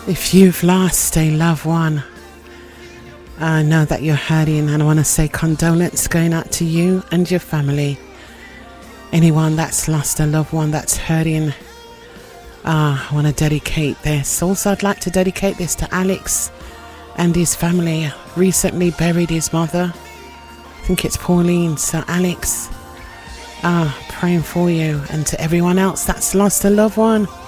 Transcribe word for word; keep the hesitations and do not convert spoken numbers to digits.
If you've lost a loved one, I know that you're hurting, and I want to say condolence going out to you and your family. Anyone that's lost a loved one that's hurting, ah, I want to dedicate this. Also, I'd like to dedicate this to Alex and his family. Recently buried his mother. I think it's Pauline. So Alex, ah, praying for you, and to everyone else that's lost a loved one.